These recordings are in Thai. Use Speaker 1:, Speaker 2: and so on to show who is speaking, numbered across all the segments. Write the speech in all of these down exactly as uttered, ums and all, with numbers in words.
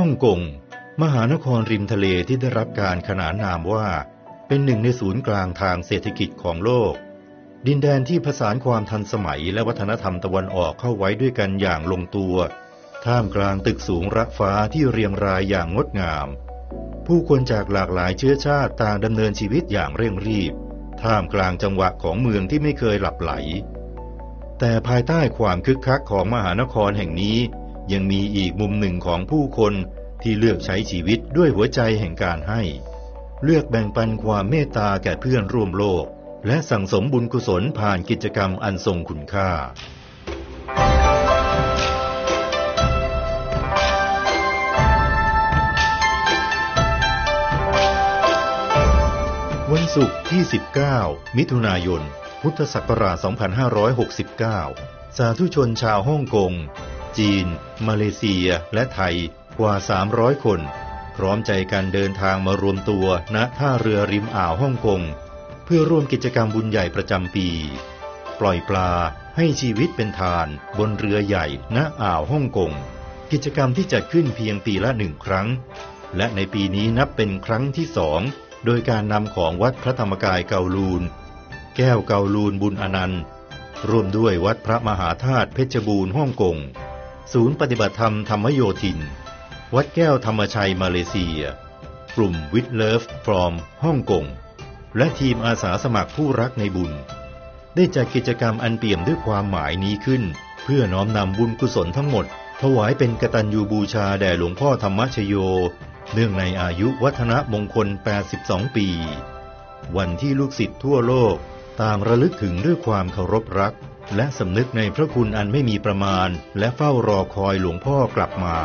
Speaker 1: ฮ่องกงมหานครริมทะเลที่ได้รับการขนานนามว่าเป็นหนึ่งในศูนย์กลางทางเศรษฐกิจของโลกดินแดนที่ผสานความทันสมัยและวัฒนธรรมตะวันออกเข้าไว้ด้วยกันอย่างลงตัวท่ามกลางตึกสูงระฟ้าที่เรียงรายอย่างงดงามผู้คนจากหลากหลายเชื้อชาติต่างดำเนินชีวิตอย่างเร่งรีบท่ามกลางจังหวะของเมืองที่ไม่เคยหลับไหลแต่ภายใต้ความคึกคักของมหานครแห่งนี้ยังมีอีกมุมหนึ่งของผู้คนที่เลือกใช้ชีวิตด้วยหัวใจแห่งการให้เลือกแบ่งปันความเมตตาแก่เพื่อนร่วมโลกและสั่งสมบุญกุศลผ่านกิจกรรมอันทรงคุณค่าวันศุกร์ที่สิบเก้ามิถุนายนพุทธศักราชสองพันห้าร้อยหกสิบเก้าสาธุชนชาวฮ่องกงจีนมาเลเซียและไทยกว่าสามร้อยคนพร้อมใจกันเดินทางมารวมตัวณท่าเรือริมอ่าวฮ่องกงเพื่อร่วมกิจกรรมบุญใหญ่ประจำปีปล่อยปลาให้ชีวิตเป็นทานบนเรือใหญ่ณอ่าวฮ่องกงกิจกรรมที่จัดขึ้นเพียงปีละหนึ่งครั้งและในปีนี้นับเป็นครั้งที่สองโดยการนำของวัดพระธรรมกายเกาลูนแก้วเกาลูนบุญอนันต์ร่วมด้วยวัดพระมหาธาตุเพชรบูรณ์ฮ่องกงศูนย์ปฏิบัติธรรมธรรมโยธินวัดแก้วธรรมชัยมาเลเซียกลุ่มวิทเลิฟฟรอมฮ่องกงและทีมอาสาสมัครผู้รักในบุญได้จัดกิจกรรมอันเปี่ยมด้วยความหมายนี้ขึ้นเพื่อน้อมนำบุญกุศลทั้งหมดถวายเป็นกตัญญูบูชาแด่หลวงพ่อธรรมชโยเนื่องในอายุวัฒนมงคลแปดสิบสองปีวันที่ลูกศิษย์ทั่วโลกต่างระลึกถึงด้วยความเคารพรักและสำนึกในพระคุณอันไม่มีประมาณและเฝ้ารอคอยหลวงพ่อกลับมา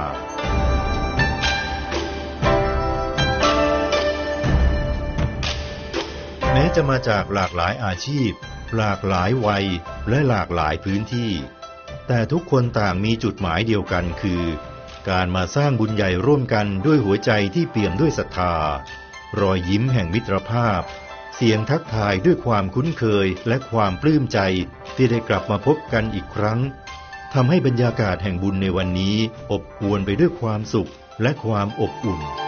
Speaker 1: แม้จะมาจากหลากหลายอาชีพหลากหลายวัยและหลากหลายพื้นที่แต่ทุกคนต่างมีจุดหมายเดียวกันคือการมาสร้างบุญใหญ่ร่วมกันด้วยหัวใจที่เปี่ยมด้วยศรัทธารอยยิ้มแห่งมิตรภาพเสียงทักทายด้วยความคุ้นเคยและความปลื้มใจที่ได้กลับมาพบกันอีกครั้งทำให้บรรยากาศแห่งบุญในวันนี้อบอวลไปด้วยความสุขและความอบอุ่น